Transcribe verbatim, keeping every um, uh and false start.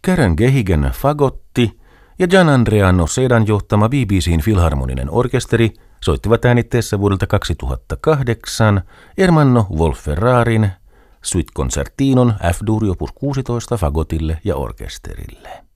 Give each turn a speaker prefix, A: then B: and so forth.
A: Karen Gehigen fagotti ja Gianandrea Nocedan johtama B B C:n filharmoninen orkesteri soittivat äänitteessä vuodelta kaksituhattakahdeksan Ermanno Wolf-Ferrarin Suite Concertinon F-duuri opus kuusitoista fagotille ja orkesterille.